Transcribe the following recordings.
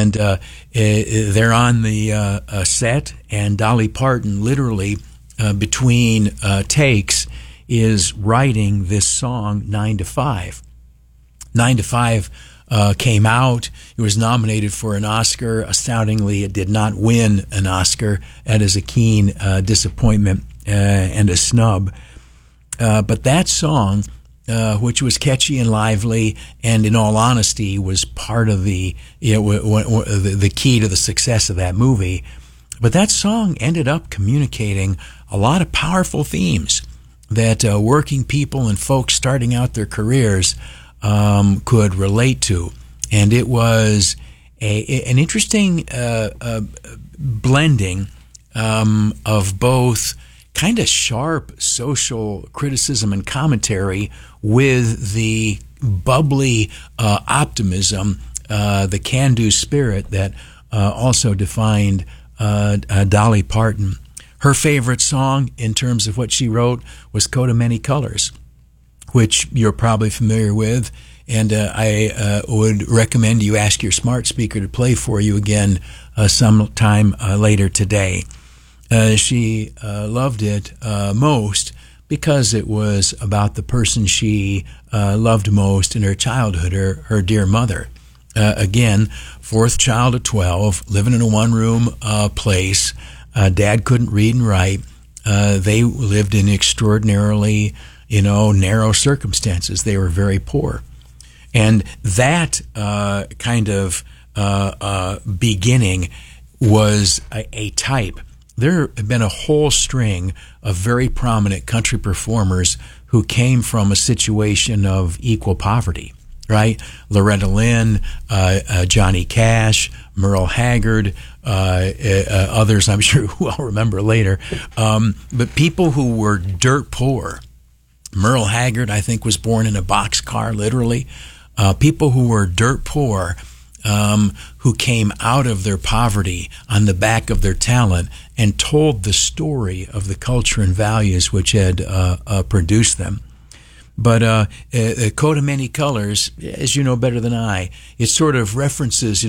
And they're on the set, and Dolly Parton literally between takes is writing this song 9 to 5. 9 to 5 came out. It was nominated for an Oscar. Astoundingly, it did not win an Oscar. That is a keen disappointment and a snub. But that song, which was catchy and lively, and in all honesty was part of the key to the success of that movie. But that song ended up communicating a lot of powerful themes that working people and folks starting out their careers could relate to. And it was an interesting blending of both kind of sharp social criticism and commentary with the bubbly optimism, the can-do spirit that also defined Dolly Parton. Her favorite song in terms of what she wrote was Coat of Many Colors, which you're probably familiar with, and I would recommend you ask your smart speaker to play for you again sometime later today. She loved it most because it was about the person she loved most in her childhood, her dear mother. Again, fourth child of 12, living in a one-room place. Dad couldn't read and write. They lived in extraordinarily, narrow circumstances. They were very poor. And that kind of beginning was a type. There have been a whole string of very prominent country performers who came from a situation of equal poverty, right? Loretta Lynn, Johnny Cash, Merle Haggard, others I'm sure who I'll remember later. But people who were dirt poor. Merle Haggard, I think, was born in a boxcar, literally. People who were dirt poor, who came out of their poverty on the back of their talent and told the story of the culture and values which had produced them. But A Coat of Many Colors, as you know better than I, it sort of references, in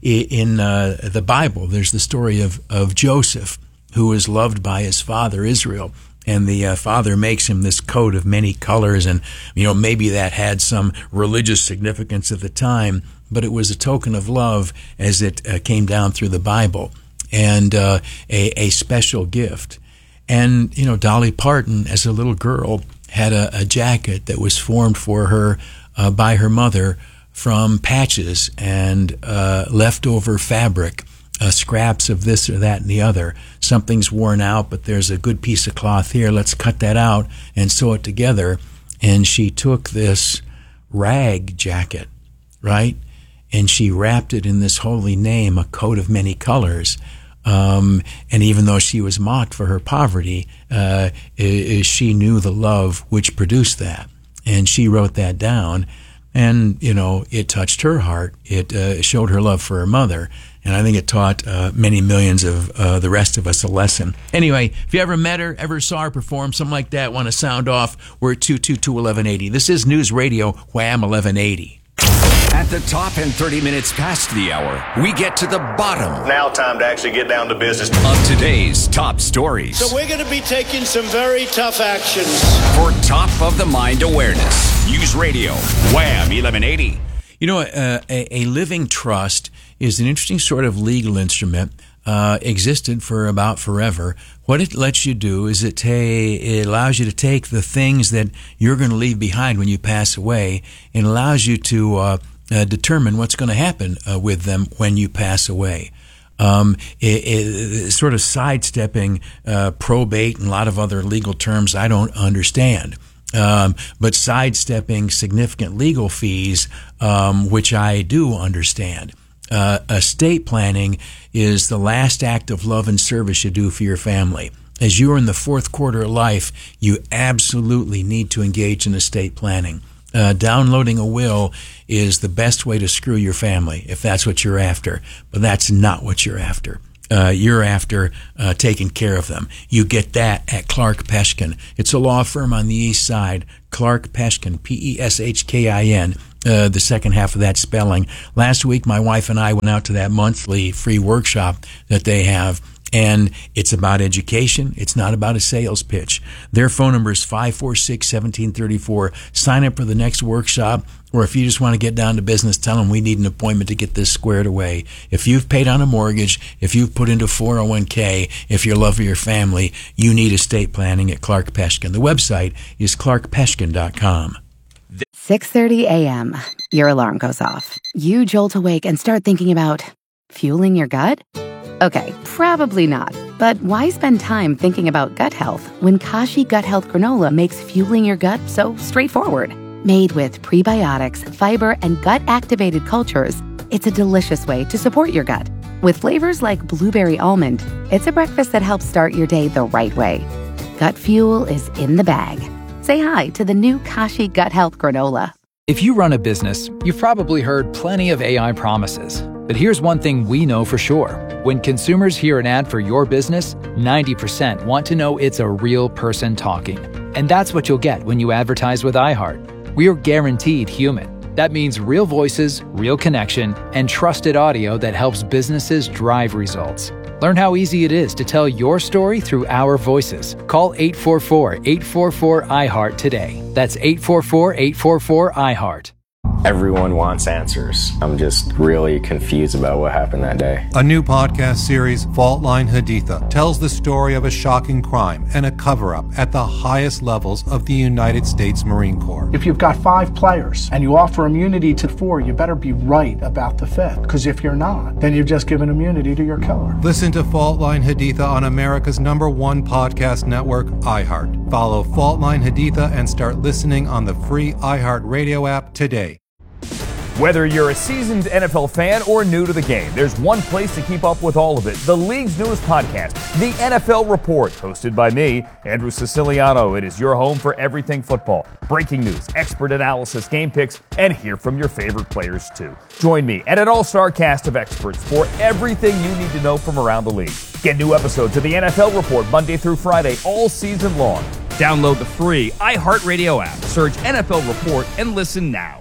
the Bible, there's the story of Joseph, who is loved by his father, Israel. And the father makes him this coat of many colors, and maybe that had some religious significance at the time, but it was a token of love as it came down through the Bible, and a special gift. And Dolly Parton, as a little girl, had a jacket that was formed for her by her mother from patches and leftover fabric. Scraps of this or that and the other. Something's worn out, but there's a good piece of cloth here. Let's cut that out and sew it together. And she took this rag jacket, right? And she wrapped it in this holy name, A Coat of Many Colors. And even though she was mocked for her poverty, she knew the love which produced that. And she wrote that down. And, it touched her heart. It showed her love for her mother. And I think it taught many millions of the rest of us a lesson. Anyway, if you ever met her, ever saw her perform, something like that, want to sound off, we're at 222-1180. This is News Radio, Wham 1180. At the top and 30 minutes past the hour, we get to the bottom. Now time to actually get down to business. Of today's top stories. So we're going to be taking some very tough actions. For top of the mind awareness, News Radio, Wham 1180. A living trust is an interesting sort of legal instrument, existed for about forever. What it lets you do is it allows you to take the things that you're going to leave behind when you pass away, and allows you to determine what's going to happen with them when you pass away. Sort of sidestepping probate and a lot of other legal terms I don't understand. But sidestepping significant legal fees, which I do understand. Estate planning is the last act of love and service you do for your family. As you're in the fourth quarter of life, you absolutely need to engage in estate planning. Downloading a will is the best way to screw your family, if that's what you're after. But that's not what you're after. You're after taking care of them. You get that at Clark Peshkin. It's a law firm on the east side, Clark Peshkin, Peshkin. the second half of that spelling. Last week, my wife and I went out to that monthly free workshop that they have, and it's about education. It's not about a sales pitch. Their phone number is 546-1734. Sign up for the next workshop, or if you just want to get down to business, tell them we need an appointment to get this squared away. If you've paid on a mortgage, if you've put into 401k, if you love your family, you need estate planning at Clark Peshkin. The website is clarkpeshkin.com. 6:30 a.m. Your alarm goes off. You jolt awake and start thinking about fueling your gut? Okay, probably not. But why spend time thinking about gut health when Kashi Gut Health Granola makes fueling your gut so straightforward? Made with prebiotics, fiber, and gut-activated cultures, it's a delicious way to support your gut. With flavors like blueberry almond, it's a breakfast that helps start your day the right way. Gut fuel is in the bag. Say hi to the new Kashi Gut Health Granola. If you run a business, you've probably heard plenty of AI promises. But here's one thing we know for sure. When consumers hear an ad for your business, 90% want to know it's a real person talking. And that's what you'll get when you advertise with iHeart. We're guaranteed human. That means real voices, real connection, and trusted audio that helps businesses drive results. Learn how easy it is to tell your story through our voices. Call 844-844-iHeart today. That's 844-844-iHeart. Everyone wants answers. I'm just really confused about what happened that day. A new podcast series, Fault Line Haditha, tells the story of a shocking crime and a cover-up at the highest levels of the United States Marine Corps. If you've got 5 players and you offer immunity to 4, you better be right about the 5th. Because if you're not, then you've just given immunity to your killer. Listen to Fault Line Haditha on America's #1 podcast network, iHeart. Follow Fault Line Haditha and start listening on the free iHeart Radio app today. Whether you're a seasoned NFL fan or new to the game, there's one place to keep up with all of it. The league's newest podcast, The NFL Report, hosted by me, Andrew Siciliano. It is your home for everything football. Breaking news, expert analysis, game picks, and hear from your favorite players too. Join me and an all-star cast of experts for everything you need to know from around the league. Get new episodes of The NFL Report Monday through Friday all season long. Download the free iHeartRadio app. Search NFL Report and listen now.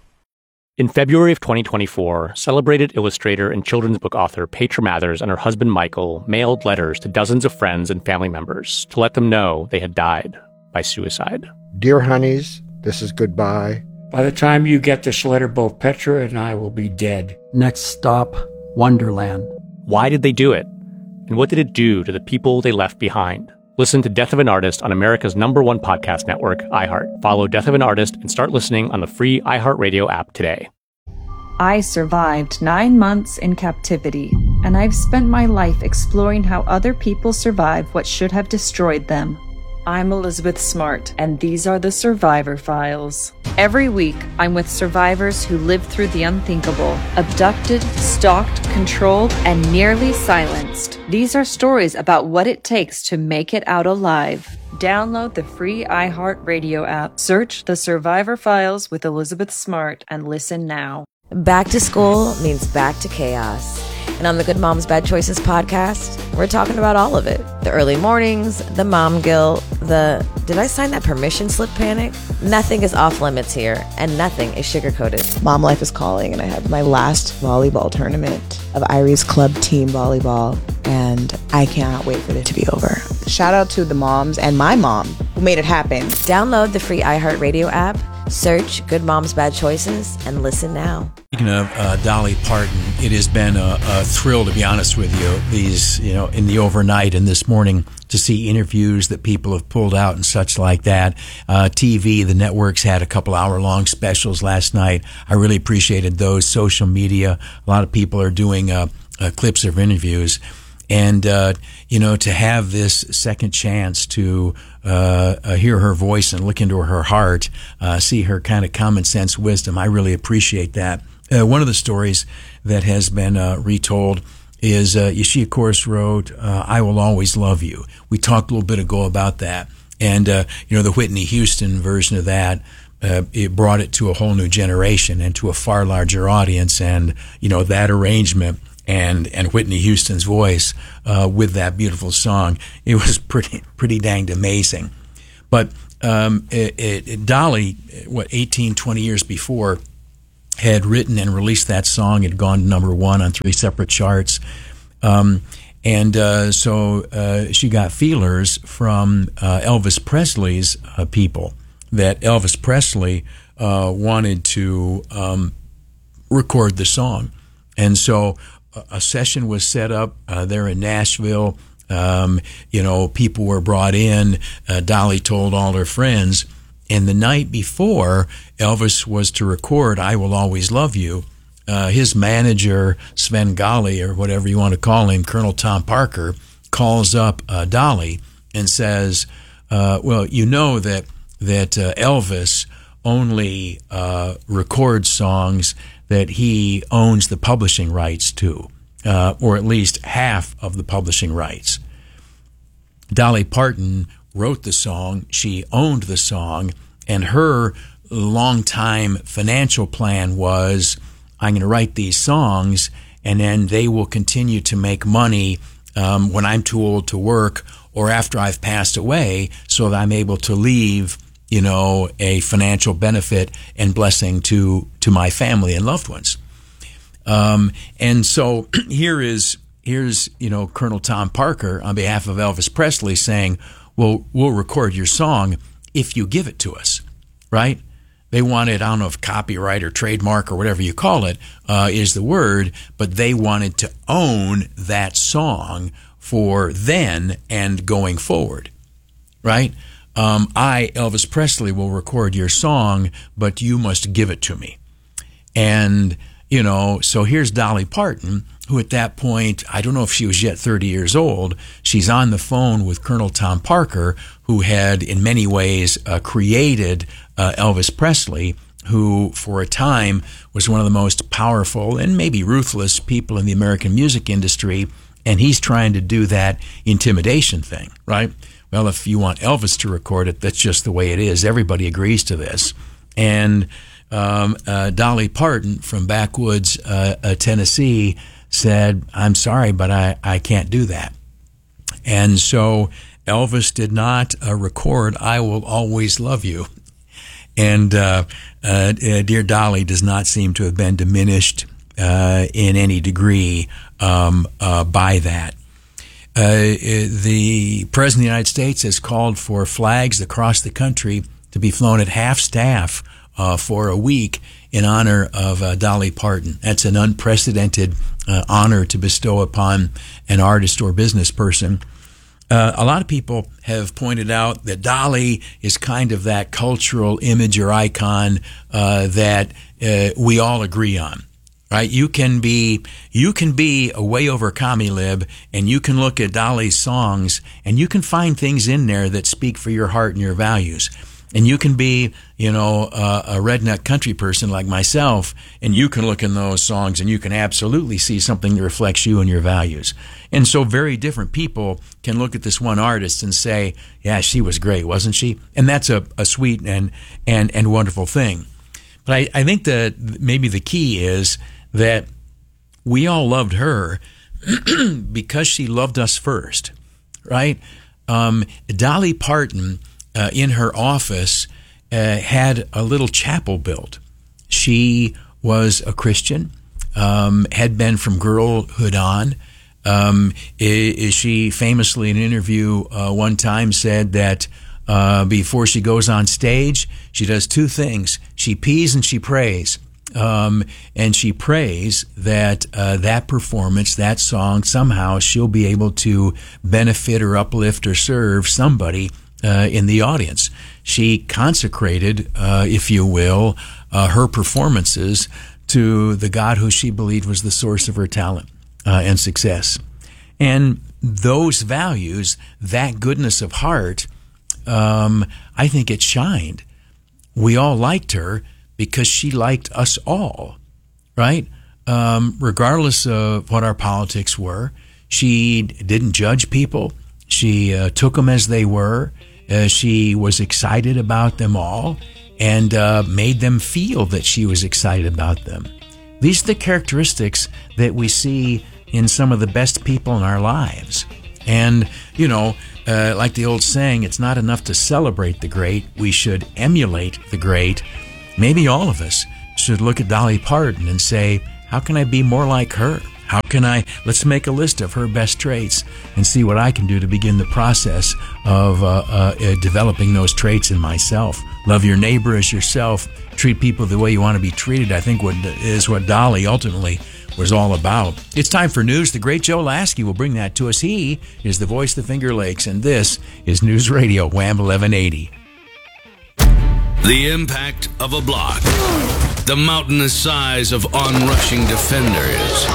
In February of 2024, celebrated illustrator and children's book author Petra Mathers and her husband Michael mailed letters to dozens of friends and family members to let them know they had died by suicide. Dear honeys, this is goodbye. By the time you get this letter, both Petra and I will be dead. Next stop, Wonderland. Why did they do it? And what did it do to the people they left behind? Listen to Death of an Artist on America's #1 podcast network, iHeart. Follow Death of an Artist and start listening on the free iHeartRadio app today. I survived 9 months in captivity, and I've spent my life exploring how other people survive what should have destroyed them. I'm Elizabeth Smart, and these are the Survivor Files. Every week, I'm with survivors who lived through the unthinkable, abducted, stalked, controlled, and nearly silenced. These are stories about what it takes to make it out alive. Download the free iHeartRadio app, search The Survivor Files with Elizabeth Smart, and listen now. Back to school means back to chaos. And on the Good Moms Bad Choices podcast, we're talking about all of it. The early mornings, the mom guilt, the did I sign that permission slip panic? Nothing is off limits here, and nothing is sugar-coated. Mom life is calling, and I have my last volleyball tournament of Irie's club team volleyball, and I cannot wait for it to be over. Shout out to the moms and my mom who made it happen. Download the free iHeartRadio app, search Good Moms Bad Choices, and listen now. Speaking of Dolly Parton, it has been a thrill, to be honest with you, in the overnight and this morning to see interviews that people have pulled out and such like that. TV, the networks had a couple hour-long specials last night. I really appreciated those. Social media, a lot of people are doing clips of interviews. And, to have this second chance to hear her voice and look into her heart, see her kind of common sense wisdom, I really appreciate that. One of the stories that has been retold is she, of course, wrote, I Will Always Love You. We talked a little bit ago about that. And, the Whitney Houston version of that, it brought it to a whole new generation and to a far larger audience. And, that arrangement and Whitney Houston's voice with that beautiful song, it was pretty danged amazing. But Dolly, 18, 20 years before, had written and released that song. It had gone to number 1 on 3 separate charts. So she got feelers from Elvis Presley's people that Elvis Presley wanted to record the song. And so a session was set up there in Nashville. People were brought in. Dolly told all her friends. And the night before Elvis was to record I Will Always Love You, his manager, Svengali, or whatever you want to call him, Colonel Tom Parker, calls up Dolly and says, well, you know that Elvis only records songs that he owns the publishing rights to, or at least half of the publishing rights. Dolly Parton wrote the song, she owned the song, and her longtime financial plan was, I'm going to write these songs, and then they will continue to make money when I'm too old to work or after I've passed away, so that I'm able to leave, a financial benefit and blessing to my family and loved ones. And so here's Colonel Tom Parker on behalf of Elvis Presley saying, well, we'll record your song if you give it to us, right? They wanted, I don't know if copyright or trademark or whatever you call it is the word, but they wanted to own that song for then and going forward, right? I, Elvis Presley, will record your song, but you must give it to me. And, so here's Dolly Parton, who at that point, I don't know if she was yet 30 years old, she's on the phone with Colonel Tom Parker, who had in many ways created Elvis Presley, who for a time was one of the most powerful and maybe ruthless people in the American music industry, and he's trying to do that intimidation thing, right? Well, if you want Elvis to record it, that's just the way it is. Everybody agrees to this. And Dolly Parton from backwoods Tennessee said, I'm sorry, but I can't do that. And so Elvis did not record I Will Always Love You. And dear Dolly does not seem to have been diminished in any degree by that. The President of the United States has called for flags across the country to be flown at half staff for a week in honor of Dolly Parton. That's an unprecedented honor to bestow upon an artist or business person. A lot of people have pointed out that Dolly is kind of that cultural image or icon that we all agree on. Right? You can be a way over commie lib, and you can look at Dolly's songs, and you can find things in there that speak for your heart and your values. And you can be, a redneck country person like myself, and you can look in those songs, and you can absolutely see something that reflects you and your values. And so very different people can look at this one artist and say, yeah, she was great, wasn't she? And that's a sweet and wonderful thing. But I think that maybe the key is that we all loved her because she loved us first, right? Dolly Parton, in her office, had a little chapel built. She was a Christian, had been from girlhood on. She famously, in an interview one time, said that before she goes on stage, she does two things. She pees and she prays. And she prays that that performance, that song, somehow she'll be able to benefit or uplift or serve somebody in the audience. She consecrated, if you will, her performances to the God who she believed was the source of her talent and success. And those values, that goodness of heart, I think it shined. We all liked her because she liked us all, right? Regardless of what our politics were, she didn't judge people. She took them as they were. She was excited about them all and made them feel that she was excited about them. These are the characteristics that we see in some of the best people in our lives. And, like the old saying, it's not enough to celebrate the great. We should emulate the great. Maybe all of us should look at Dolly Parton and say, how can I be more like her? Let's make a list of her best traits and see what I can do to begin the process of developing those traits in myself. Love your neighbor as yourself. Treat people the way you want to be treated, I think what Dolly ultimately was all about. It's time for news. The great Joe Lasky will bring that to us. He is the voice of the Finger Lakes, and this is News Radio Wham 1180. The impact of a block. The mountainous size of onrushing defenders.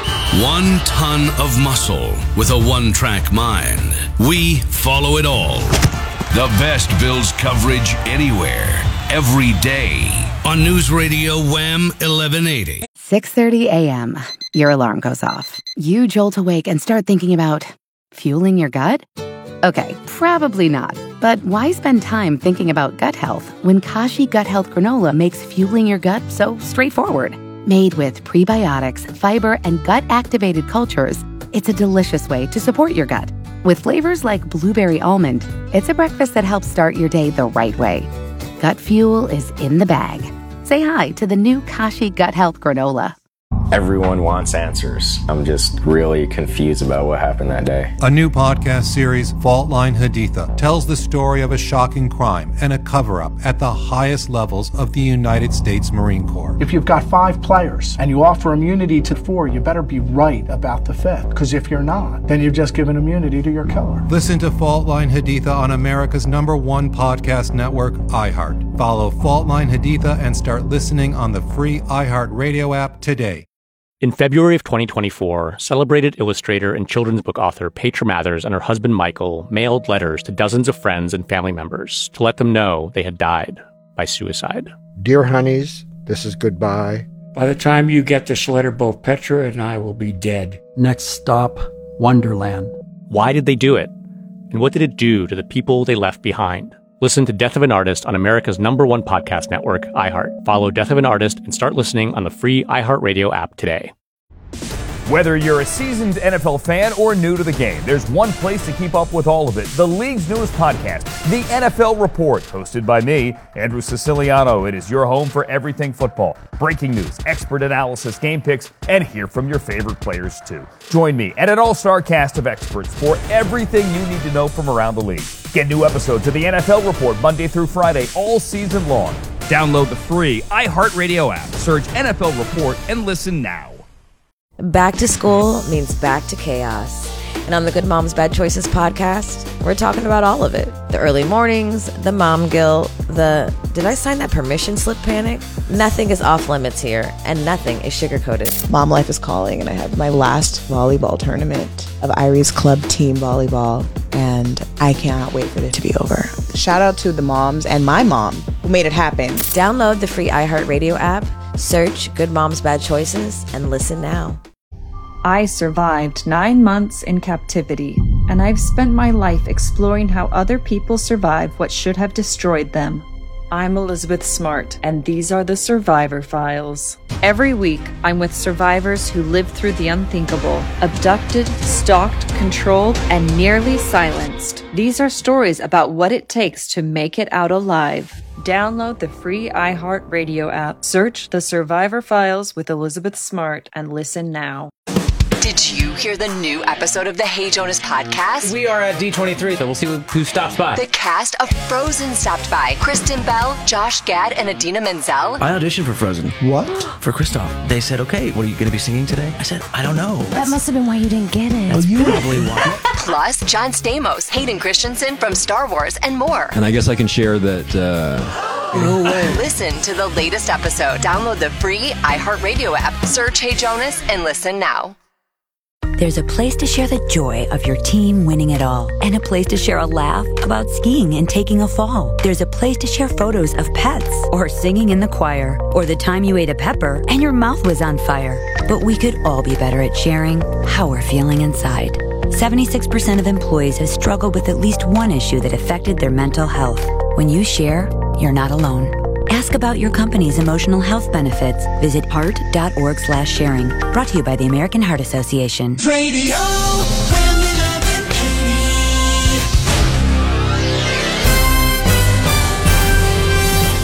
1 ton of muscle with a one-track mind. We follow it all. The best Bills coverage anywhere, every day. On News Radio Wham 1180. 6:30 a.m. Your alarm goes off. You jolt awake and start thinking about fueling your gut? Okay, probably not. But why spend time thinking about gut health when Kashi Gut Health Granola makes fueling your gut so straightforward? Made with prebiotics, fiber, and gut-activated cultures, it's a delicious way to support your gut. With flavors like blueberry almond, it's a breakfast that helps start your day the right way. Gut fuel is in the bag. Say hi to the new Kashi Gut Health Granola. Everyone wants answers. I'm just really confused about what happened that day. A new podcast series, Fault Line Haditha, tells the story of a shocking crime and a cover-up at the highest levels of the United States Marine Corps. If you've got 5 players and you offer immunity to 4, you better be right about the 5th. Because if you're not, then you've just given immunity to your killer. Listen to Fault Line Haditha on America's #1 podcast network, iHeart. Follow Fault Line Haditha and start listening on the free iHeart Radio app today. In February of 2024, celebrated illustrator and children's book author Petra Mathers and her husband Michael mailed letters to dozens of friends and family members to let them know they had died by suicide. Dear honeys, this is goodbye. By the time you get this letter, both Petra and I will be dead. Next stop, Wonderland. Why did they do it? And what did it do to the people they left behind? Listen to Death of an Artist on America's #1 podcast network, iHeart. Follow Death of an Artist and start listening on the free iHeartRadio app today. Whether you're a seasoned NFL fan or new to the game, there's one place to keep up with all of it. The league's newest podcast, The NFL Report, hosted by me, Andrew Siciliano. It is your home for everything football. Breaking news, expert analysis, game picks, and hear from your favorite players too. Join me and an all-star cast of experts for everything you need to know from around the league. Get new episodes of The NFL Report Monday through Friday all season long. Download the free iHeartRadio app. Search NFL Report and listen now. Back to school means back to chaos. And on the Good Moms Bad Choices podcast, we're talking about all of it. The early mornings, the mom guilt, the did I sign that permission slip panic? Nothing is off limits here, and nothing is sugarcoated. Mom life is calling, and I have my last volleyball tournament of Iris Club Team Volleyball, and I cannot wait for it to be over. Shout out to the moms and my mom who made it happen. Download the free iHeartRadio app, search Good Moms Bad Choices, and listen now. I survived 9 months in captivity, and I've spent my life exploring how other people survive what should have destroyed them. I'm Elizabeth Smart, and these are the Survivor Files. Every week, I'm with survivors who lived through the unthinkable, abducted, stalked, controlled, and nearly silenced. These are stories about what it takes to make it out alive. Download the free iHeartRadio app, search The Survivor Files with Elizabeth Smart, and listen now. Did you hear the new episode of the Hey Jonas podcast? We are at D23, so we'll see who stops by. The cast of Frozen stopped by. Kristen Bell, Josh Gad, and Idina Menzel. I auditioned for Frozen. What? For Kristoff. They said, okay, what are you going to be singing today? I said, I don't know. That must have been why you didn't get it. That's probably why. Plus, John Stamos, Hayden Christensen from Star Wars, and more. And I guess I can share that... No way. Listen to the latest episode. Download the free iHeartRadio app. Search Hey Jonas and listen now. There's a place to share the joy of your team winning it all, and a place to share a laugh about skiing and taking a fall. There's a place to share photos of pets, or singing in the choir, or the time you ate a pepper and your mouth was on fire. But we could all be better at sharing how we're feeling inside. 76% of employees have struggled with at least one issue that affected their mental health. When you share, you're not alone. Ask about your company's emotional health benefits. Visit heart.org/sharing. Brought to you by the American Heart Association. Radio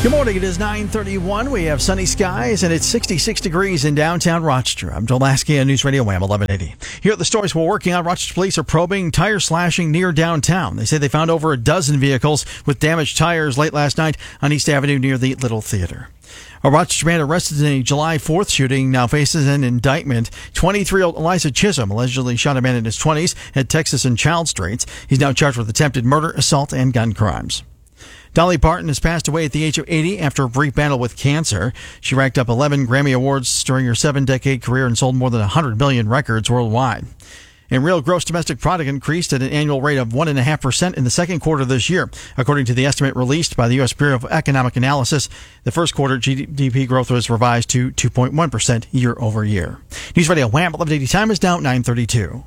Good morning. It is 9:31. We have sunny skies, and it's 66 degrees in downtown Rochester. I'm Joel Lasky on News Radio Wham 1180. Here at the stories we're working on, Rochester police are probing tire slashing near downtown. They say they found over a dozen vehicles with damaged tires late last night on East Avenue near the Little Theater. A Rochester man arrested in a July 4th shooting now faces an indictment. 23-year-old Eliza Chisholm allegedly shot a man in his 20s at Texas and Child Streets. He's now charged with attempted murder, assault, and gun crimes. Dolly Parton has passed away at the age of 80 after a brief battle with cancer. She racked up 11 Grammy Awards during her 7-decade career and sold more than 100 million records worldwide. And real gross domestic product increased at an annual rate of 1.5% in the second quarter of this year. According to the estimate released by the U.S. Bureau of Economic Analysis, the first quarter GDP growth was revised to 2.1% year over year. News Radio Wham 1180 time is now 9:32.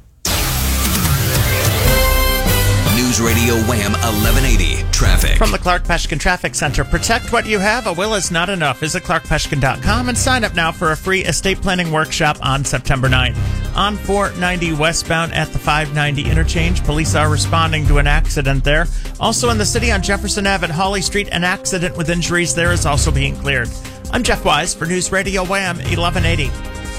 News Radio Wham 1180 traffic. From the Clark Peshkin Traffic Center, protect what you have. A will is not enough. Visit clarkpeshkin.com and sign up now for a free estate planning workshop on September 9th. On 490 westbound at the 590 interchange, police are responding to an accident there. Also in the city on Jefferson Ave at Hawley Street, an accident with injuries there is also being cleared. I'm Jeff Wise for News Radio Wham 1180.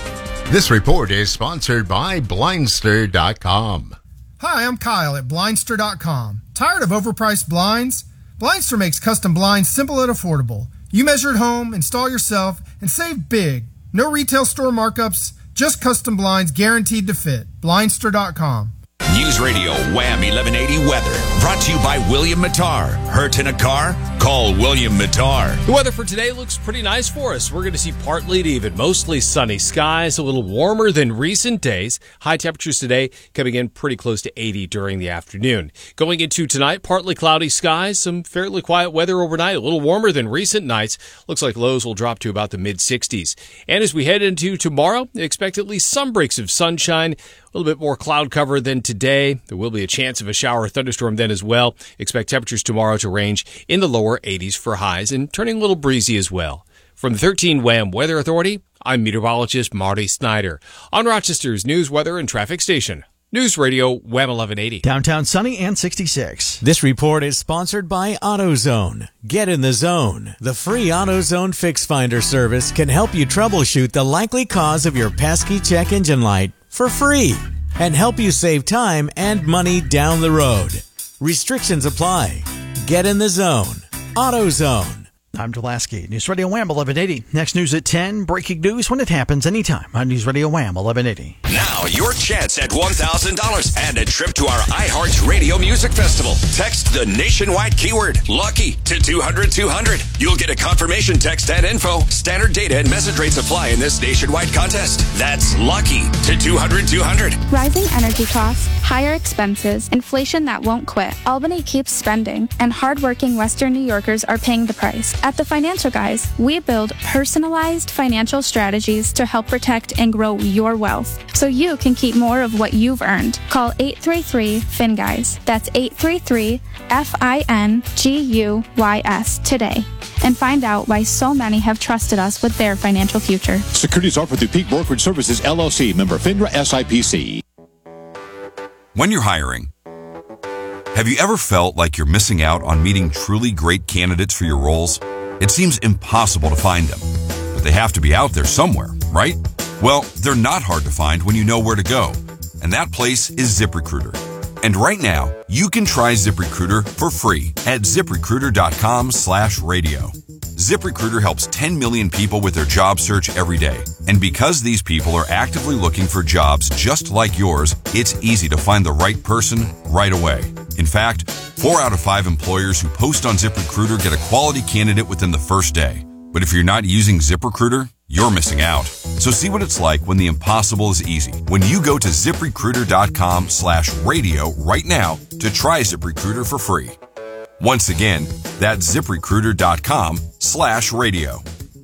This report is sponsored by Blindster.com. Hi, I'm Kyle at Blindster.com. Tired of overpriced blinds? Blindster makes custom blinds simple and affordable. You measure at home, install yourself, and save big. No retail store markups, just custom blinds guaranteed to fit. Blindster.com. News Radio Wham 1180 weather. Brought to you by William Mattar. Hurt in a car? Call William Mattar. The weather for today looks pretty nice for us. We're going to see partly to even mostly sunny skies, a little warmer than recent days. High temperatures today coming in pretty close to 80 during the afternoon. Going into tonight, partly cloudy skies, some fairly quiet weather overnight, a little warmer than recent nights. Looks like lows will drop to about the mid-60s. And as we head into tomorrow, expect at least some breaks of sunshine. A little bit more cloud cover than today. There will be a chance of a shower or thunderstorm then as well. Expect temperatures tomorrow to range in the lower 80s for highs and turning a little breezy as well. From the 13 Wham Weather Authority, I'm meteorologist Marty Snyder on Rochester's news, weather, and traffic station. News Radio Wham 1180. Downtown sunny and 66. This report is sponsored by AutoZone. Get in the zone. The free AutoZone Fix Finder service can help you troubleshoot the likely cause of your pesky check engine light for free and help you save time and money down the road. Restrictions apply. Get in the zone. AutoZone. I'm Dulaski. News Radio Wham 1180. Next news at 10. Breaking news when it happens anytime on News Radio Wham 1180. Now your chance at $1,000 and a trip to our iHeart Radio Music Festival. Text the nationwide keyword LUCKY to 200-200. You'll get a confirmation text and info. Standard data and message rates apply in this nationwide contest. That's LUCKY to 200-200. Rising energy costs, higher expenses, inflation that won't quit. Albany keeps spending, and hardworking Western New Yorkers are paying the price. At The Financial Guys, we build personalized financial strategies to help protect and grow your wealth so you can keep more of what you've earned. Call 833-FINGUYS. That's 833-FINGUYS today and find out why so many have trusted us with their financial future. Securities offered through Peak Brokerage Services, LLC, member FINRA SIPC. When you're hiring, have you ever felt like you're missing out on meeting truly great candidates for your roles? It seems impossible to find them, but they have to be out there somewhere, right? Well, they're not hard to find when you know where to go, and that place is ZipRecruiter. And right now, you can try ZipRecruiter for free at ZipRecruiter.com/radio. ZipRecruiter helps 10 million people with their job search every day. And because these people are actively looking for jobs just like yours, it's easy to find the right person right away. In fact, 4 out of 5 employers who post on ZipRecruiter get a quality candidate within the first day. But if you're not using ZipRecruiter, you're missing out. So see what it's like when the impossible is easy. When you go to ZipRecruiter.com/radio right now to try ZipRecruiter for free. Once again, that's ZipRecruiter.com/radio.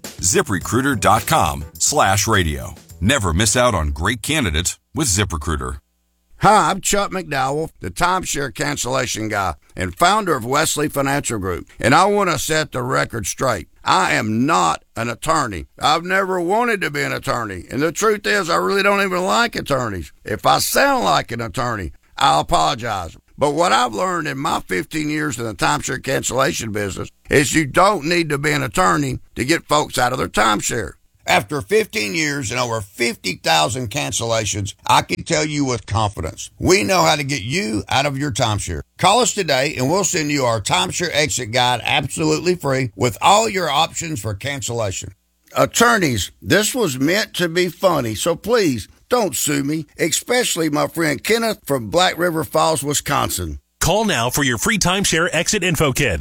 ZipRecruiter.com/radio. Never miss out on great candidates with ZipRecruiter. Hi, I'm Chuck McDowell, the timeshare cancellation guy and founder of Wesley Financial Group, and I want to set the record straight. I am not an attorney. I've never wanted to be an attorney, and the truth is I really don't even like attorneys. If I sound like an attorney, I'll apologize. But what I've learned in my 15 years in the timeshare cancellation business is you don't need to be an attorney to get folks out of their timeshare. After 15 years and over 50,000 cancellations, I can tell you with confidence, we know how to get you out of your timeshare. Call us today and we'll send you our timeshare exit guide absolutely free with all your options for cancellation. Attorneys, this was meant to be funny, so please don't sue me, especially my friend Kenneth from Black River Falls, Wisconsin. Call now for your free timeshare exit info kit.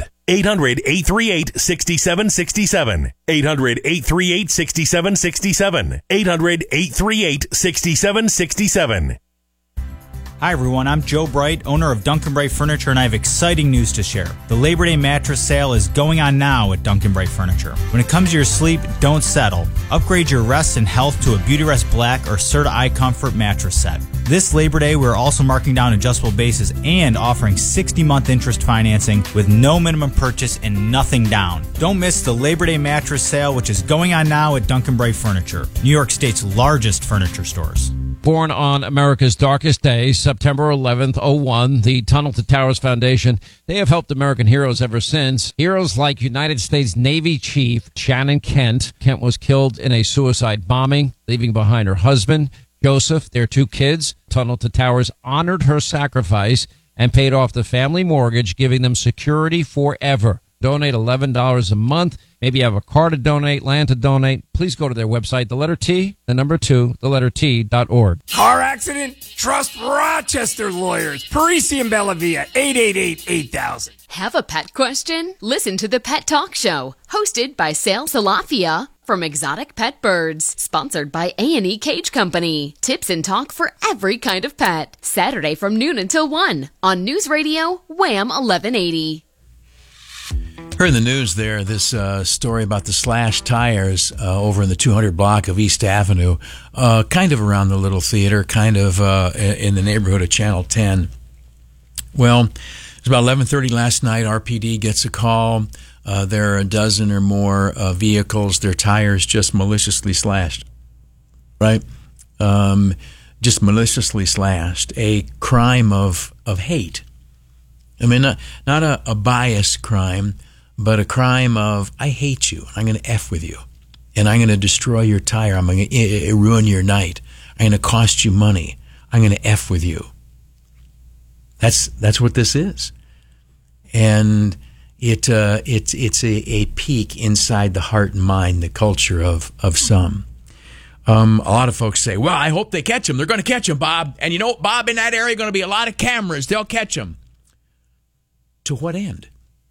800-838-6767. 800-838-6767. 800-838-6767. Hi everyone, I'm Joe Bright, owner of Duncan Bright Furniture, and I have exciting news to share. The Labor Day mattress sale is going on now at Duncan Bright Furniture. When it comes to your sleep, don't settle. Upgrade your rest and health to a Beautyrest Black or Serta iComfort mattress set. This Labor Day, we're also marking down adjustable bases and offering 60-month interest financing with no minimum purchase and nothing down. Don't miss the Labor Day mattress sale, which is going on now at Duncan Bright Furniture, New York State's largest furniture stores. Born on America's darkest day, September 11th, 01, the Tunnel to Towers Foundation, they have helped American heroes ever since. Heroes like United States Navy Chief Shannon Kent. Kent was killed in a suicide bombing, leaving behind her husband, Joseph, their 2 kids. Tunnel to Towers honored her sacrifice and paid off the family mortgage, giving them security forever. Donate $11 a month. Maybe you have a car to donate, land to donate. Please go to their website, the letter T, the number 2, the letter T.org. Car accident? Trust Rochester Lawyers. Parisi and Bellavia, 888-8000. Have a pet question? Listen to the Pet Talk Show, hosted by Sal Salafia from Exotic Pet Birds, sponsored by A&E Cage Company. Tips and talk for every kind of pet. Saturday from noon until 1 on News Radio Wham 1180. Heard in the news there this story about the slashed tires over in the 200 block of East Avenue, kind of around the Little Theater, kind of in the neighborhood of Channel 10. Well, it's about 11:30 last night. RPD gets a call. There are a dozen or more vehicles, their tires just maliciously slashed, right? Just maliciously slashed. A crime of hate. I mean, not a bias crime, but a crime of, I hate you, I'm going to F with you, and I'm going to destroy your tire, I'm going to ruin your night, I'm going to cost you money, I'm going to F with you. That's what this is. And it's a peek inside the heart and mind, the culture of some. A lot of folks say, well, I hope they catch him. They're going to catch him, Bob. And you know, Bob, in that area are going to be a lot of cameras. They'll catch him. To what end?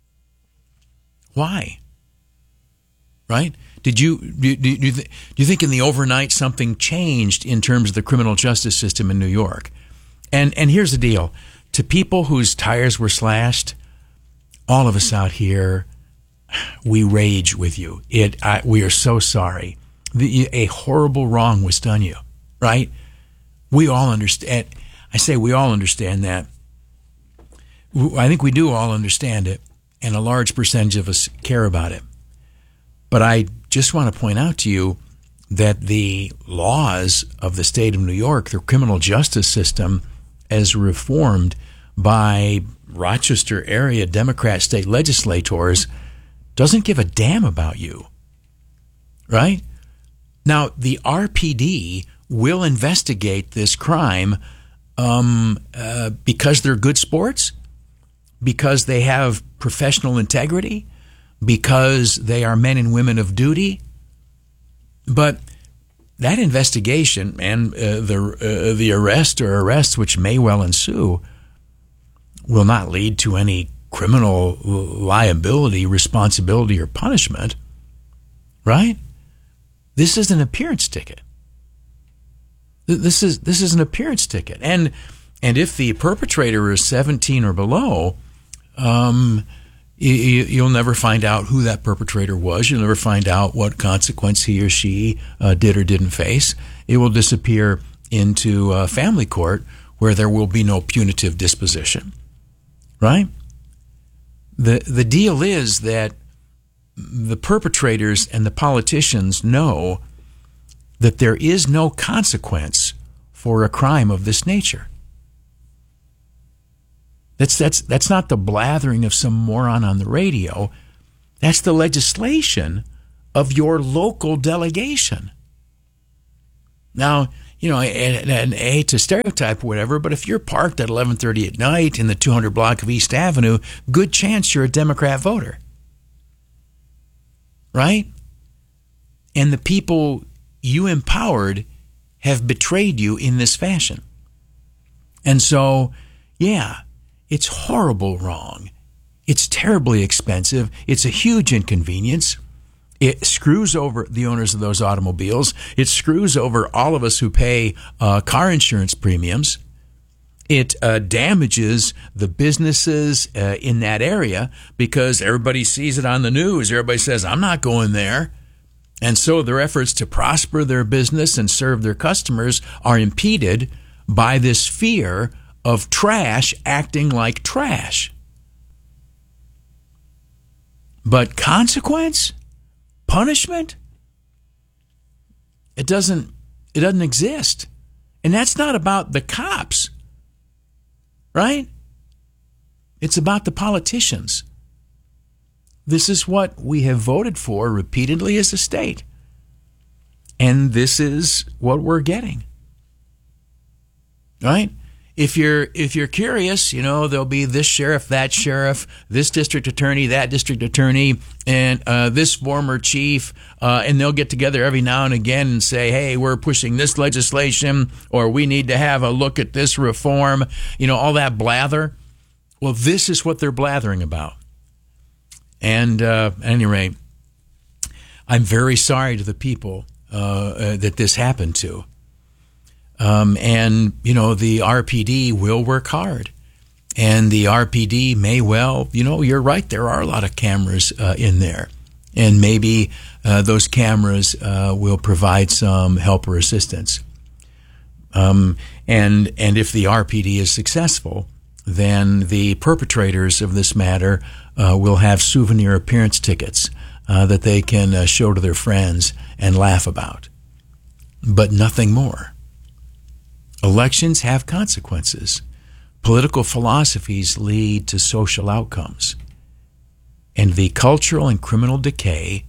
Why? Right? Do you think in the overnight something changed in terms of the criminal justice system in New York? And here's the deal. To people whose tires were slashed, all of us out here, we rage with you. We are so sorry. A horrible wrong was done you, right? We all understand. I say we all understand that. I think we do all understand it, and a large percentage of us care about it. But I just want to point out to you that the laws of the state of New York, the criminal justice system, as reformed by Rochester area Democrat state legislators, doesn't give a damn about you, right? Now, the RPD will investigate this crime because they're good sports, because they have professional integrity, because they are men and women of duty. But that investigation and the arrest or arrests which may well ensue will not lead to any criminal liability, responsibility, or punishment, right? This is an appearance ticket. This is an appearance ticket. And if the perpetrator is 17 or below, you'll never find out who that perpetrator was. You'll never find out what consequence he or she did or didn't face. It will disappear into family court where there will be no punitive disposition, right? The deal is that the perpetrators and the politicians know that there is no consequence for a crime of this nature. That's not the blathering of some moron on the radio. That's the legislation of your local delegation. Now, and I hate to stereotype or whatever, but if you're parked at 11:30 at night in the 200 block of East Avenue, good chance you're a Democrat voter. Right? And the people you empowered have betrayed you in this fashion. And so, yeah, it's horrible wrong. It's terribly expensive. It's a huge inconvenience. It screws over the owners of those automobiles. It screws over all of us who pay car insurance premiums. It damages the businesses in that area because everybody sees it on the news. Everybody says, I'm not going there. And so their efforts to prosper their business and serve their customers are impeded by this fear of trash acting like trash. But consequence? Punishment? It doesn't exist. And that's not about the cops, right? It's about the politicians. This is what we have voted for repeatedly as a state. And this is what we're getting. Right? If you're curious, there'll be this sheriff, that sheriff, this district attorney, that district attorney, and this former chief, and they'll get together every now and again and say, hey, we're pushing this legislation, or we need to have a look at this reform, all that blather. Well, this is what they're blathering about. And at any rate, I'm very sorry to the people that this happened to. And the RPD will work hard. And the RPD may well, you're right, there are a lot of cameras in there. And maybe those cameras will provide some help or assistance. And if the RPD is successful, then the perpetrators of this matter will have souvenir appearance tickets that they can show to their friends and laugh about. But nothing more. Elections have consequences. Political philosophies lead to social outcomes. And the cultural and criminal decay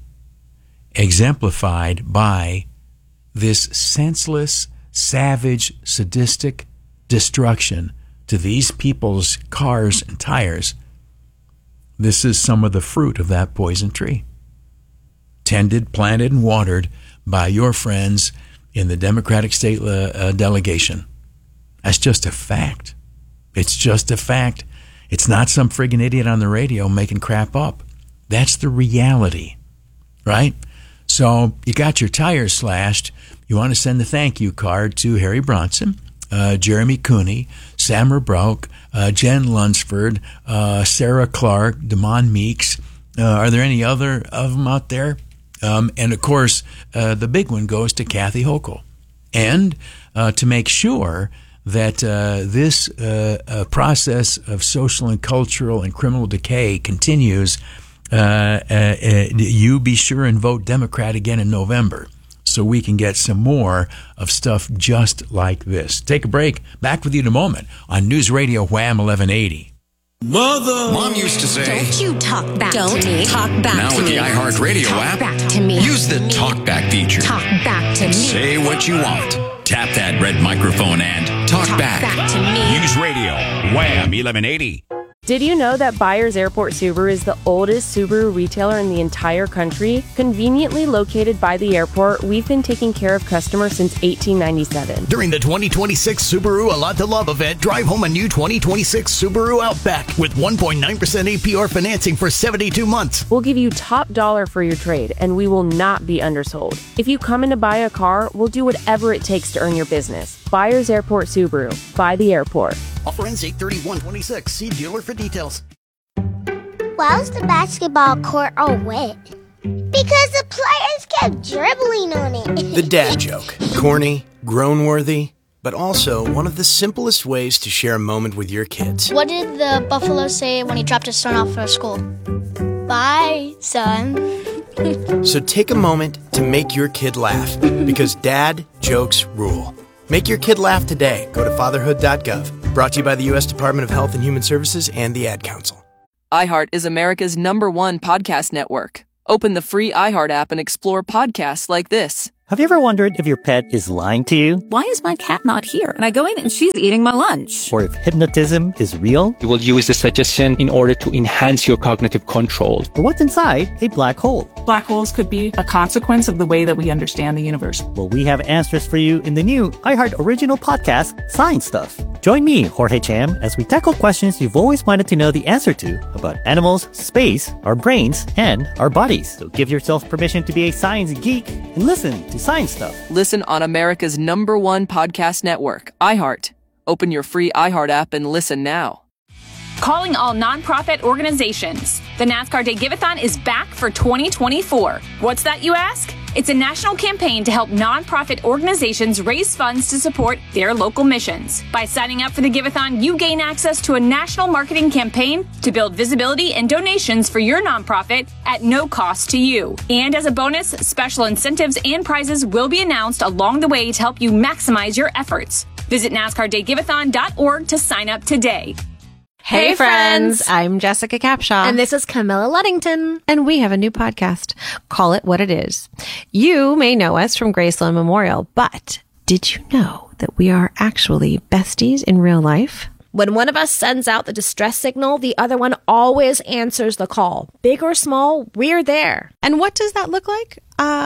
exemplified by this senseless, savage, sadistic destruction to these people's cars and tires, this is some of the fruit of that poison tree. Tended, planted, and watered by your friends in the Democratic state delegation. That's just a fact. It's just a fact. It's not some friggin' idiot on the radio making crap up. That's the reality, right? So you got your tires slashed. You want to send a thank you card to Harry Bronson, Jeremy Cooney, Sam Broke, Jen Lunsford, Sarah Clark, Damon Meeks. Are there any other of them out there? And, of course, the big one goes to Kathy Hochul. And to make sure that this process of social and cultural and criminal decay continues, you be sure and vote Democrat again in November so we can get some more of stuff just like this. Take a break. Back with you in a moment on News Radio Wham 1180. Mother. Mom used to say, don't you talk back to me. Don't talk back now to with me. the iHeartRadio app, back to me. Use the talk back feature. Talk back to me. Say what you want. Tap that red microphone and talk back. To me. Use Radio Wham 1180. Did you know that Byers Airport Subaru is the oldest Subaru retailer in the entire country? Conveniently located by the airport, we've been taking care of customers since 1897. During the 2026 Subaru A Lot to Love event, drive home a new 2026 Subaru Outback with 1.9% APR financing for 72 months. We'll give you top dollar for your trade, and we will not be undersold. If you come in to buy a car, we'll do whatever it takes to earn your business. Byers Airport Subaru. By the airport. Offer ends 8/31/26. See dealer for details. Why was the basketball court all wet? Because the players kept dribbling on it. The dad joke. Corny, groan-worthy, but also one of the simplest ways to share a moment with your kids. What did the buffalo say when he dropped his son off at school? Bye, son. So take a moment to make your kid laugh, because dad jokes rule. Make your kid laugh today. Go to fatherhood.gov. Brought to you by the U.S. Department of Health and Human Services and the Ad Council. iHeart is America's #1 podcast network. Open the free iHeart app and explore podcasts like this. Have you ever wondered if your pet is lying to you? Why is my cat not here? And I go in and she's eating my lunch. Or if hypnotism is real? You will use the suggestion in order to enhance your cognitive control. Or what's inside a black hole? Black holes could be a consequence of the way that we understand the universe. Well, we have answers for you in the new iHeart original podcast, Science Stuff. Join me, Jorge Cham, as we tackle questions you've always wanted to know the answer to about animals, space, our brains, and our bodies. So give yourself permission to be a science geek and listen to Science Stuff. Listen on America's #1 podcast network, iHeart. Open your free iHeart app and listen now. Calling all nonprofit organizations. The NASCAR Day Giveathon is back for 2024. What's that, you ask? It's a national campaign to help nonprofit organizations raise funds to support their local missions. By signing up for the Giveathon, you gain access to a national marketing campaign to build visibility and donations for your nonprofit at no cost to you. And as a bonus, special incentives and prizes will be announced along the way to help you maximize your efforts. Visit NASCARDayGiveathon.org to sign up today. Hey friends, I'm Jessica Capshaw. And this is Camilla Luddington. And we have a new podcast, Call It What It Is. You may know us from Graceland Memorial, but did you know that we are actually besties in real life? When one of us sends out the distress signal, the other one always answers the call. Big or small, we're there. And what does that look like?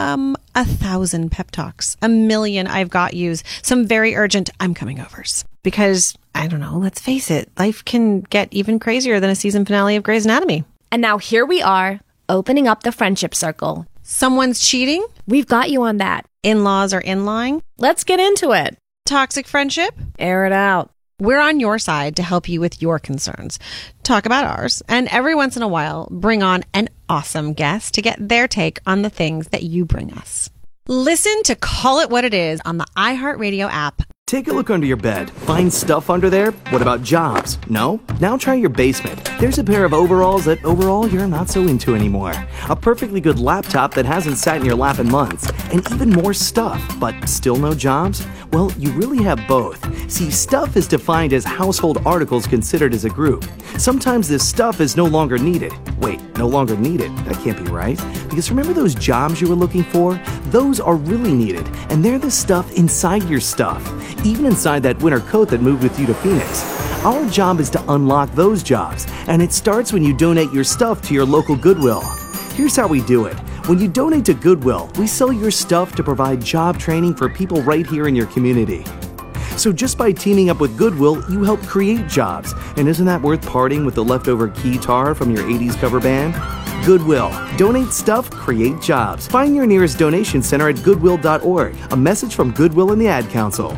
1,000 pep talks, 1,000,000 I've got yous, some very urgent I'm coming overs. Because, I don't know, let's face it, life can get even crazier than a season finale of Grey's Anatomy. And now here we are, opening up the friendship circle. Someone's cheating? We've got you on that. In-laws are in-lying? Let's get into it. Toxic friendship? Air it out. We're on your side to help you with your concerns. Talk about ours, and every once in a while, bring on an awesome guest to get their take on the things that you bring us. Listen to Call It What It Is on the iHeartRadio app. Take a look under your bed. Find stuff under there? What about jobs? No? Now try your basement. There's a pair of overalls that overall you're not so into anymore. A perfectly good laptop that hasn't sat in your lap in months. And even more stuff, but still no jobs? Well, you really have both. See, stuff is defined as household articles considered as a group. Sometimes this stuff is no longer needed. Wait, no longer needed? That can't be right. Because remember those jobs you were looking for? Those are really needed, and they're the stuff inside your stuff. Even inside that winter coat that moved with you to Phoenix. Our job is to unlock those jobs, and it starts when you donate your stuff to your local Goodwill. Here's how we do it. When you donate to Goodwill, we sell your stuff to provide job training for people right here in your community. So just by teaming up with Goodwill, you help create jobs. And isn't that worth parting with the leftover guitar from your 80s cover band? Goodwill. Donate stuff, create jobs. Find your nearest donation center at goodwill.org. A message from Goodwill and the Ad Council.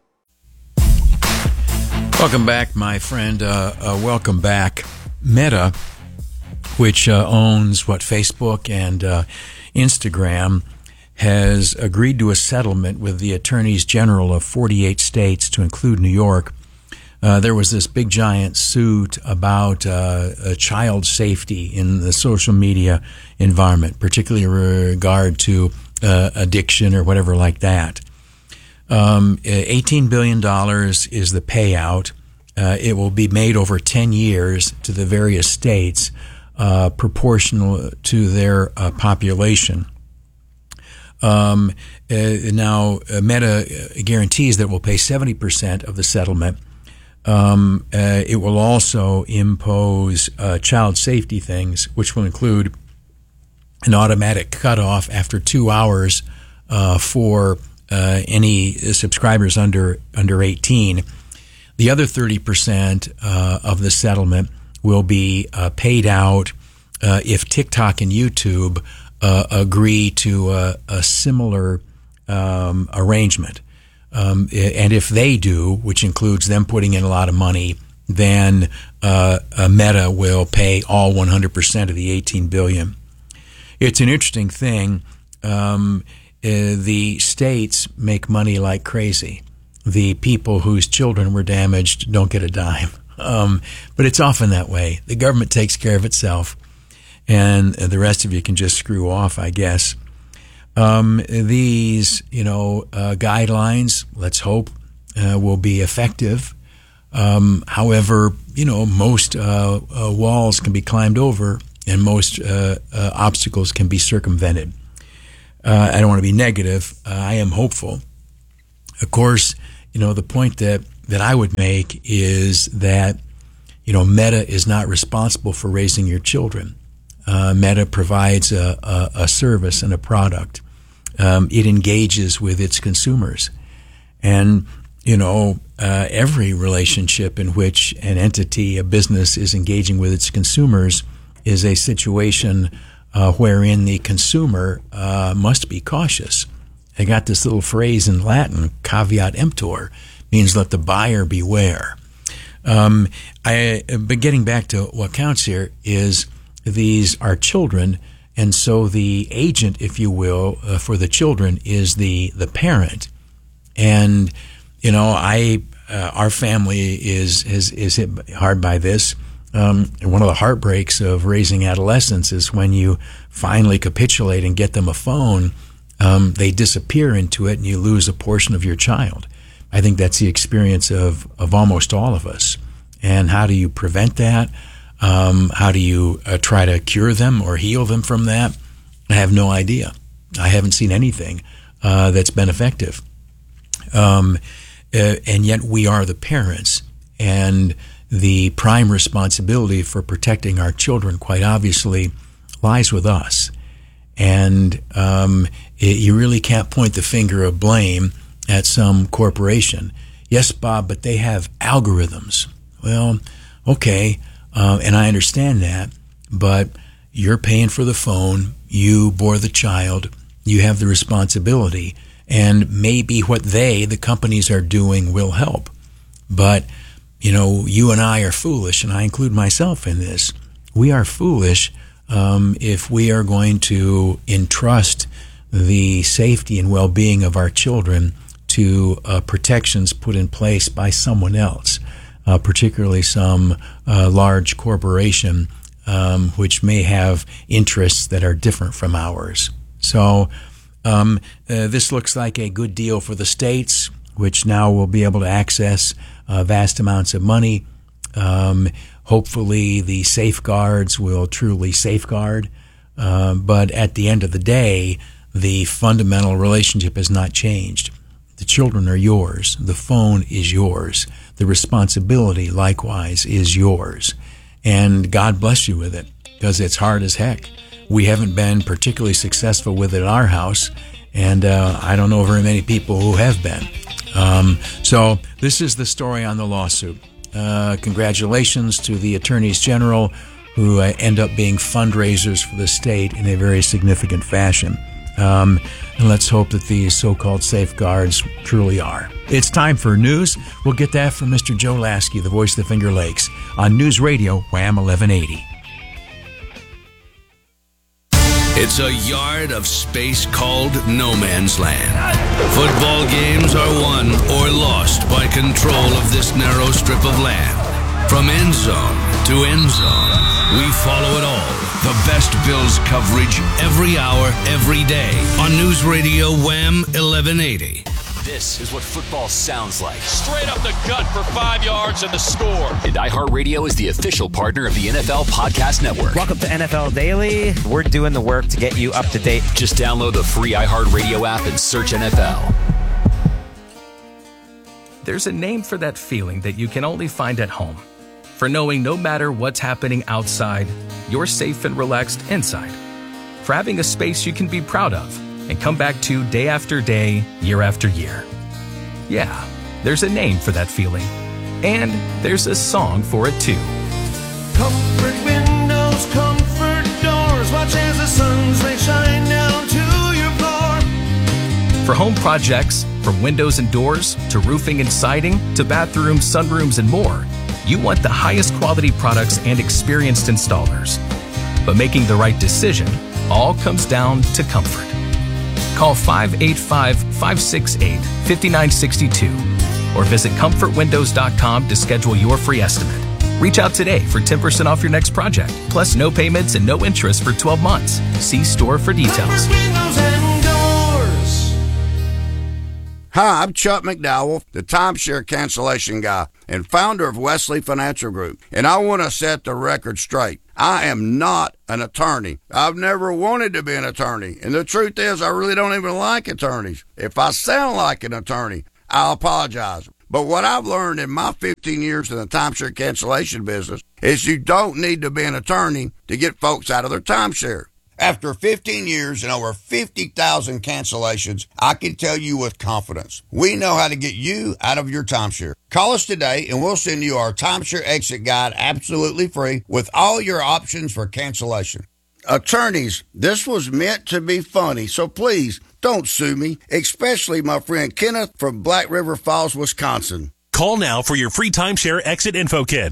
Welcome back, my friend. Welcome back. Meta, which owns Facebook and Instagram, has agreed to a settlement with the attorneys general of 48 states, to include New York. There was this big giant suit about child safety in the social media environment, particularly in regard to addiction or whatever like that. $18 billion is the payout. It will be made over 10 years to the various states, proportional to their population. Now, Meta guarantees that it will pay 70% of the settlement. It will also impose child safety things, which will include an automatic cutoff after 2 hours for any subscribers under 18. The other 30% of the settlement will be paid out if TikTok and YouTube agree to a similar arrangement. And if they do, which includes them putting in a lot of money, then Meta will pay all 100% of the $18 billion. It's an interesting thing. The states make money like crazy. The people whose children were damaged don't get a dime. But it's often that way. The government takes care of itself, and the rest of you can just screw off, I guess. These, guidelines, let's hope, will be effective. However, most walls can be climbed over and most obstacles can be circumvented. I don't want to be negative. I am hopeful. Of course, the point that I would make is that, Meta is not responsible for raising your children. Meta provides a service and a product. It engages with its consumers. And, every relationship in which an entity, a business, is engaging with its consumers is a situation wherein the consumer must be cautious. I got this little phrase in Latin, caveat emptor, means let the buyer beware. But getting back to what counts here is these are children, and so the agent, if you will, for the children is the parent. And our family is hit hard by this. One of the heartbreaks of raising adolescents is when you finally capitulate and get them a phone, they disappear into it and you lose a portion of your child. I think that's the experience of almost all of us. And how do you prevent that? How do you try to cure them or heal them from that? I have no idea. I haven't seen anything that's been effective. And yet we are the parents, and the prime responsibility for protecting our children, quite obviously, lies with us. And you really can't point the finger of blame at some corporation. Yes, Bob, but they have algorithms. Well, okay, and I understand that, but you're paying for the phone, you bore the child, you have the responsibility, and maybe what the companies are doing will help. But, you and I are foolish, and I include myself in this. We are foolish if we are going to entrust the safety and well-being of our children to protections put in place by someone else, particularly some large corporation which may have interests that are different from ours. So this looks like a good deal for the states, which now will be able to access vast amounts of money. Hopefully the safeguards will truly safeguard. But at the end of the day, the fundamental relationship has not changed. The children are yours. The phone is yours. The responsibility, likewise, is yours. And God bless you with it, because it's hard as heck. We haven't been particularly successful with it in our house, and I don't know very many people who have been. So this is the story on the lawsuit. Congratulations to the attorneys general who end up being fundraisers for the state in a very significant fashion. And let's hope that these so-called safeguards truly are. It's time for news. We'll get that from Mr. Joe Lasky, the voice of the Finger Lakes, on News Radio Wham 1180. It's a yard of space called no man's land. Football games are won or lost by control of this narrow strip of land. From end zone to end zone, we follow it all. The best Bills coverage every hour, every day on News Radio Wham 1180. This is what football sounds like. Straight up the gut for 5 yards and the score. And iHeartRadio is the official partner of the NFL Podcast Network. Welcome to NFL Daily. We're doing the work to get you up to date. Just download the free iHeartRadio app and search NFL. There's a name for that feeling that you can only find at home. For knowing no matter what's happening outside, you're safe and relaxed inside. For having a space you can be proud of and come back to day after day, year after year. Yeah, there's a name for that feeling. And there's a song for it too. Comfort windows, comfort doors, watch as the sun's rays shine down to your floor. For home projects, from windows and doors, to roofing and siding, to bathrooms, sunrooms, and more, you want the highest quality products and experienced installers. But making the right decision all comes down to comfort. Call 585-568-5962 or visit comfortwindows.com to schedule your free estimate. Reach out today for 10% off your next project, plus no payments and no interest for 12 months. See store for details. Hi, I'm Chuck McDowell, the timeshare cancellation guy and founder of Wesley Financial Group, and I want to set the record straight. I am not an attorney. I've never wanted to be an attorney, and the truth is I really don't even like attorneys. If I sound like an attorney, I'll apologize. But what I've learned in my 15 years in the timeshare cancellation business is you don't need to be an attorney to get folks out of their timeshare. After 15 years and over 50,000 cancellations, I can tell you with confidence, we know how to get you out of your timeshare. Call us today and we'll send you our timeshare exit guide absolutely free with all your options for cancellation. Attorneys, this was meant to be funny, so please don't sue me, especially my friend Kenneth from Black River Falls, Wisconsin. Call now for your free timeshare exit info kit.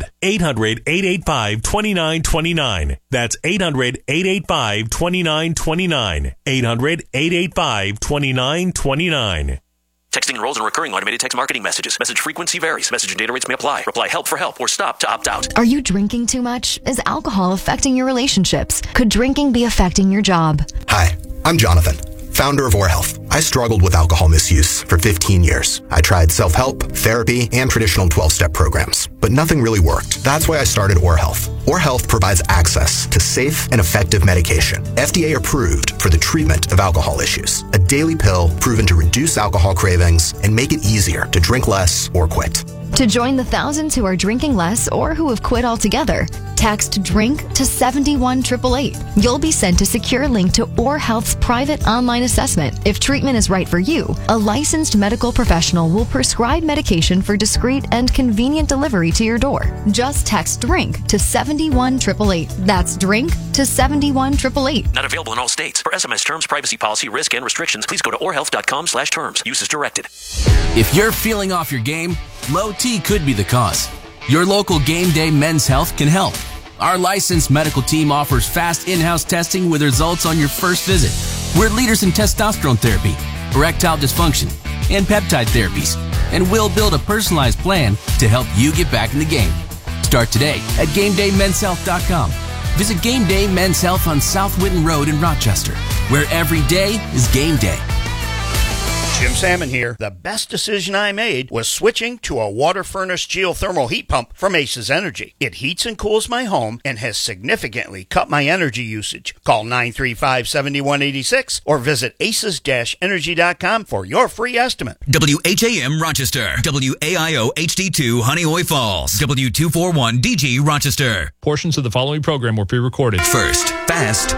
800-885-2929. That's 800-885-2929. 800-885-2929. Texting enrolls in recurring automated text marketing messages. Message frequency varies. Message and data rates may apply. Reply help for help or stop to opt out. Are you drinking too much? Is alcohol affecting your relationships? Could drinking be affecting your job? Hi, I'm Jonathan, founder of OR Health. I struggled with alcohol misuse for 15 years. I tried self-help, therapy, and traditional 12-step programs, but nothing really worked. That's why I started OR Health. OR Health provides access to safe and effective medication, FDA approved for the treatment of alcohol issues. A daily pill proven to reduce alcohol cravings and make it easier to drink less or quit. To join the thousands who are drinking less or who have quit altogether, text DRINK to 71888. You'll be sent a secure link to OR Health's private online assessment. If treatment is right for you, a licensed medical professional will prescribe medication for discreet and convenient delivery to your door. Just text DRINK to 71888. That's DRINK to 71888. Not available in all states. For SMS terms, privacy policy, risk, and restrictions, please go to orhealth.com/terms. Use as directed. If you're feeling off your game, low T could be the cause. Your local Game Day Men's Health can help. Our licensed medical team offers fast in-house testing with results on your first visit. We're leaders in testosterone therapy, erectile dysfunction, and peptide therapies, and we'll build a personalized plan to help you get back in the game. Start today at GameDayMen'sHealth.com. Visit Game Day Men's Health on South Whitten Road in Rochester, where every day is game day. Jim Salmon here. The best decision I made was switching to a water furnace geothermal heat pump from Aces Energy. It heats and cools my home and has significantly cut my energy usage. Call 935-7186 or visit aces-energy.com for your free estimate. WHAM Rochester, WAIO HD2 Honeoye Falls, W241DG Rochester. Portions of the following program were pre-recorded. First, fast,